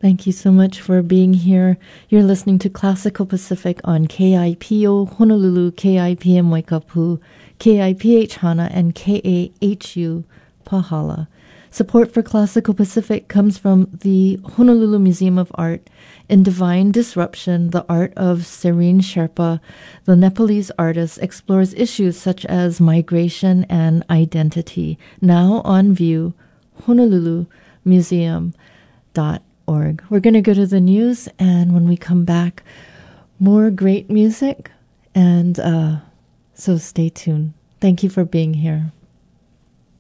Thank you so much for being here. You're listening to Classical Pacific on KIPO Honolulu, KIPM Waikapu, KIPH Hana, and KAHU Pahala. Support for Classical Pacific comes from the Honolulu Museum of Art. In Divine Disruption, the art of Serene Sherpa, the Nepalese artist explores issues such as migration and identity. Now on view, honolulumuseum.org. We're going to go to the news, and when we come back, more great music, and so stay tuned. Thank you for being here.